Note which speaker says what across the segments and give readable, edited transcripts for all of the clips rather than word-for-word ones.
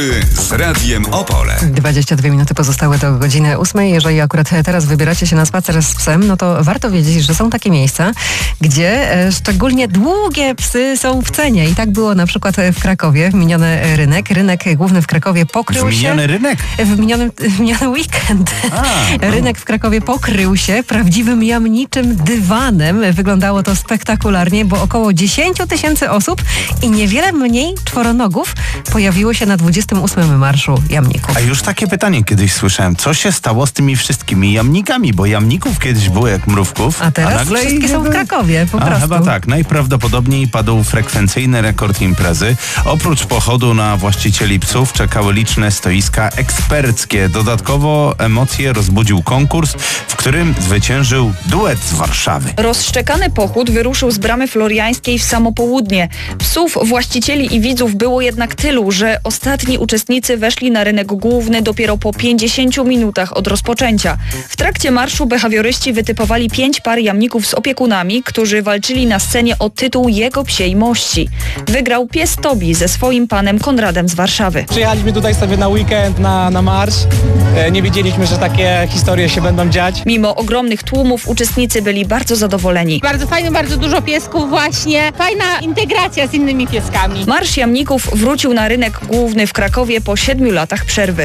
Speaker 1: Z Radiem Opole.
Speaker 2: 22 minuty pozostałe do godziny 8. Jeżeli akurat teraz wybieracie się na spacer z psem, no to warto wiedzieć, że są takie miejsca, gdzie szczególnie długie psy są w cenie. I tak było na przykład w Krakowie, w miniony rynek. Rynek główny w Krakowie pokrył się...
Speaker 3: Miniony rynek?
Speaker 2: W miniony weekend. Rynek w Krakowie pokrył się prawdziwym jamniczym dywanem. Wyglądało to spektakularnie, bo około 10 000 osób i niewiele mniej czworonogów pojawiło się na 28. Marszu Jamników.
Speaker 3: A już takie pytanie kiedyś słyszałem. Co się stało z tymi wszystkimi jamnikami? Bo jamników kiedyś było jak mrówków.
Speaker 2: A teraz
Speaker 3: nagle
Speaker 2: wszystkie są w Krakowie, po prostu.
Speaker 3: Chyba tak. Najprawdopodobniej padł frekwencyjny rekord imprezy. Oprócz pochodu na właścicieli psów czekały liczne stoiska eksperckie. Dodatkowo emocje rozbudził konkurs, w którym zwyciężył duet z Warszawy.
Speaker 4: Rozszczekany pochód wyruszył z Bramy Floriańskiej w samo południe. Psów, właścicieli i widzów było jednak tylu, że ostatni uczestnicy weszli na rynek główny dopiero po 50 minutach od rozpoczęcia. W trakcie marszu behawioryści wytypowali 5 par jamników z opiekunami, którzy walczyli na scenie o tytuł jego psiej mości. Wygrał pies Tobi ze swoim panem Konradem z Warszawy.
Speaker 5: Przyjechaliśmy tutaj sobie na weekend, na marsz. Nie wiedzieliśmy, że takie historie się będą dziać.
Speaker 4: Mimo ogromnych tłumów uczestnicy byli bardzo zadowoleni.
Speaker 6: Bardzo fajnie, bardzo dużo piesków właśnie. Fajna integracja z innymi pieskami.
Speaker 4: Marsz jamników wrócił na rynek główny w Krakowie po 7 latach przerwy.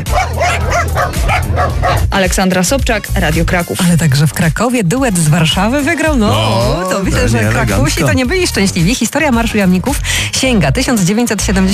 Speaker 4: Aleksandra Sobczak, Radio Kraków.
Speaker 2: Ale także w Krakowie duet z Warszawy wygrał. To myślę, że Krakusi to nie byli szczęśliwi. Historia Marszu Jamników sięga 1970